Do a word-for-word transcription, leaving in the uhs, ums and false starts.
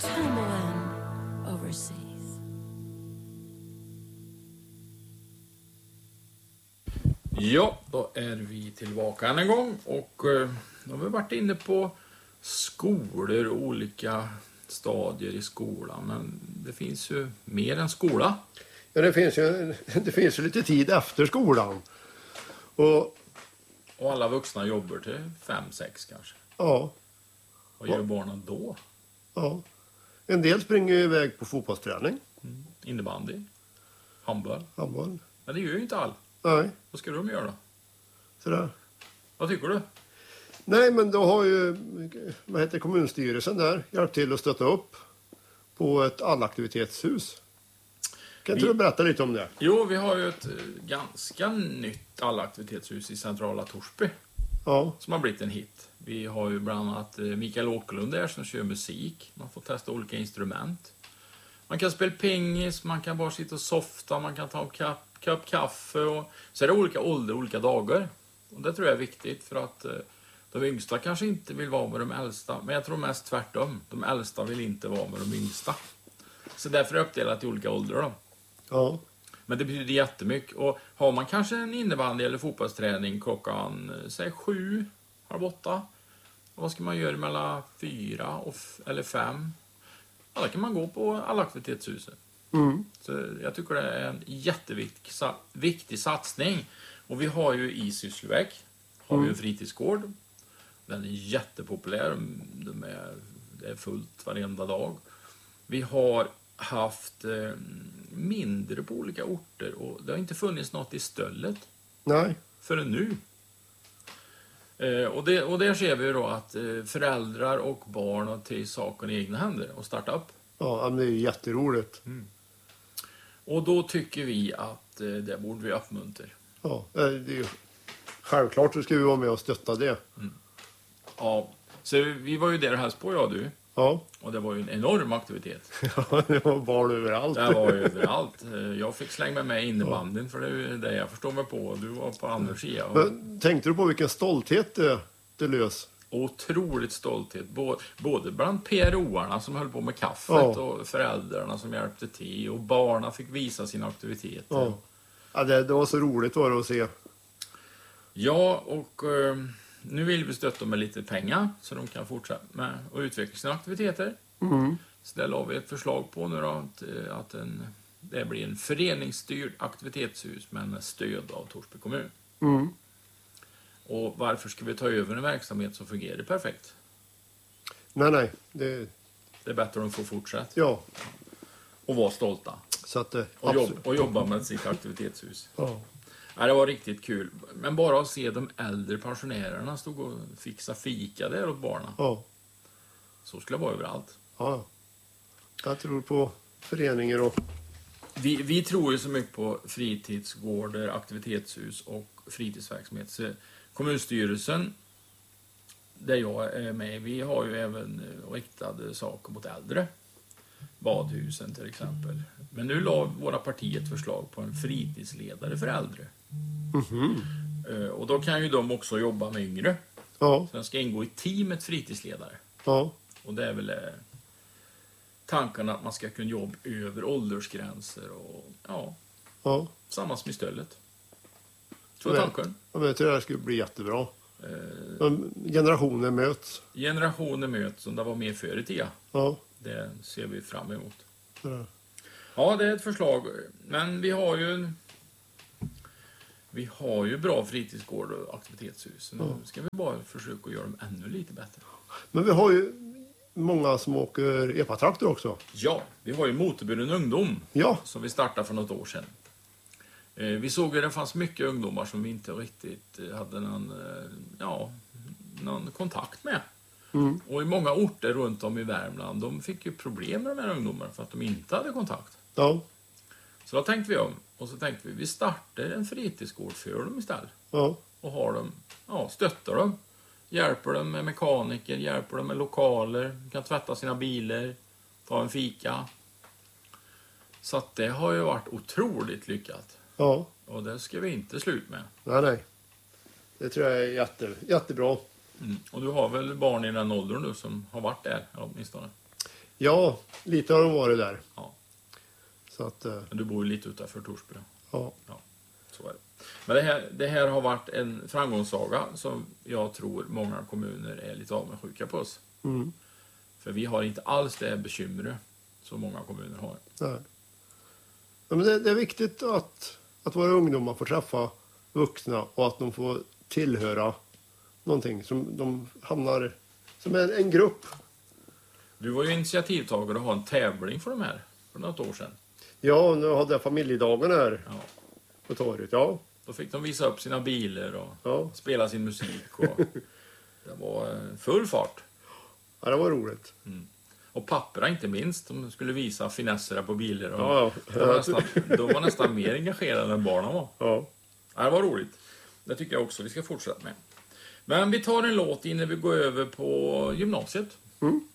tumbling overseas. Ja, då är vi tillbaka än en gång och eh, då har vi varit inne på skolor och olika stadier i skolan. Men det finns ju mer än skola. Ja, det finns ju, det finns ju lite tid efter skolan. Och, Och alla vuxna jobbar till fem, sex kanske. ja, Vad gör barnen då? ja. En del springer ju iväg på fotbollsträning. Mm. Innebandy, handboll. Handboll. Men det gör ju inte all. Nej, Vad ska de göra då? sådär. Vad tycker du? Nej, men då har ju vad heter kommunstyrelsen där hjälpt till att stötta upp på ett allaktivitetshus. Kan inte Vi- du berätta lite om det? Jo, vi har ju ett eh, ganska nytt allaktivitetshus i centrala Torsby Ja, som har blivit en hit. Vi har ju bland annat eh, Mikael Åkerlund där som kör musik. Man får testa olika instrument. Man kan spela pingis, man kan bara sitta och softa, man kan ta en kapp, kapp kaffe. Och så är det olika ålder, olika dagar. Och det tror jag är viktigt för att eh, de yngsta kanske inte vill vara med de äldsta. Men jag tror mest tvärtom. De äldsta vill inte vara med de yngsta. Så därför är det uppdelat i olika åldrar då. ja, Men det betyder jättemycket. Och har man kanske en innebandy eller fotbollsträning klockan, eh, säg sju, halv åtta. Vad ska man göra mellan fyra och f- eller fem? Ja, då kan man gå på allaktivitetshuset. mm. Så jag tycker det är en jätteviktig sa- viktig satsning. Och vi har ju i Sysslebäck har vi en fritidsgård. Den är jättepopulär. De är, det är fullt varenda dag. Vi har haft eh, mindre på olika orter och det har inte funnits något i Stöllet Nej, förrän nu. Eh, och, det, och där ser vi ju då att eh, föräldrar och barn har till saken i egna händer och starta upp. ja, men det är ju jätteroligt. Och då tycker vi att eh, det borde vi uppmuntra. Ja, det är ju självklart så ska vi vara med och stötta det. Ja, så vi var ju där och hälsade på, jag och du. Ja, Och det var ju en enorm aktivitet. det var barn överallt. Det var ju överallt. Eh, Jag fick slänga med mig innebandyn för det är ju det jag förstår mig på. Du var på andra sidan. Och Men tänkte du på vilken stolthet det, det lös? otroligt stolthet. Bå- Både bland P R O-arna som höll på med kaffet Ja. och föräldrarna som hjälpte till. Och barnen fick visa sina aktiviteter. Ja. Ja, det, det var så roligt var det att se. Ja, och eh, nu vill vi stötta med lite pengar så de kan fortsätta med att utveckla sina aktiviteter. Mm. Så där la vi ett förslag på nu då, att, eh, att en, det blir en föreningsstyrd aktivitetshus men med stöd av Torsby kommun. Mm. Och varför ska vi ta över en verksamhet som fungerar perfekt? Nej, nej. Det, Det är bättre att de får fortsätta ja, och vara stolta. så att det... Och, jobb, absolut. och jobba med sitt aktivitetshus. Ja. Ja, det var riktigt kul. Men bara att se de äldre pensionärerna stod och fixa fika där åt barnen. Ja. Så skulle det vara överallt. Ja. Jag tror på föreningar och... Vi, vi tror ju så mycket på fritidsgårdar, aktivitetshus och fritidsverksamhet. Så kommunstyrelsen, där jag är med, vi har ju även eh, riktade saker mot äldre. Badhusen till exempel. Men nu la våra partier ett förslag på en fritidsledare för äldre. Eh, Och då kan ju de också jobba med yngre. Ja, Så den ska ingå i teamet fritidsledare. ja, Och det är väl eh, tanken att man ska kunna jobba över åldersgränser och ja, ja. samma som i Stöllet. Så är Men- tanken. Ja, men jag tror det här skulle bli jättebra. Eh, De generationer möts. generationer möts som det var mer förr i tiden. Ja, Det ser vi fram emot. sådär. Ja, det är ett förslag. Men vi har ju en, vi har ju bra fritidsgård och aktivitetshus. Nu ska vi bara försöka göra dem ännu lite bättre. Men vi har ju många som åker epatraktor också. Ja, vi har ju motorburen ungdom. Ja, Som vi startade för något år sedan. Eh, vi såg att det fanns mycket ungdomar som vi inte riktigt eh, hade någon, eh, ja, någon kontakt med. Mm. Och i många orter runt om i Värmland, de fick ju problem med de här ungdomarna för att de inte hade kontakt. ja, Så då tänkte vi om. Och så tänkte vi, vi startar en fritidsgård för dem istället. ja, Och har dem, ja, stöttar dem. Hjälper dem med mekaniker, hjälper dem med lokaler. Kan tvätta sina bilar, ta en fika. Så att det har ju varit otroligt lyckat. ja. Och det ska vi inte slut med. Nej, nej. Det tror jag är jätte, jättebra. Mm. Och du har väl barn i den åldern nu som har varit där, åtminstone? Ja, lite har de varit där. Ja. Så att, eh, Men du bor ju lite utanför Torsby. ja. Ja, så är det. Men det här, det här har varit en framgångssaga som jag tror många kommuner är lite avundsjuka på oss. Mm. För vi har inte alls det här bekymret som många kommuner har. Nej. Ja, men det, det är viktigt att, att våra ungdomar får träffa vuxna och att de får tillhöra någonting som de hamnar som en, en grupp. Du var ju initiativtagare att ha en tävling för de här för något år sedan. Ja, nu hade jag familjedagen här Ja. på torget. Ja, Då fick de visa upp sina bilar och ja. spela sin musik. Och det var eh, full fart. ja det var roligt. Och papperna inte minst. De skulle visa finesser på bilar. Och Ja, ja. de, var nästan, de var nästan mer engagerade än barnen var. Ja. Ja, det var roligt. Det tycker jag också vi ska fortsätta med. Men vi tar en låt innan vi går över på gymnasiet. Mm.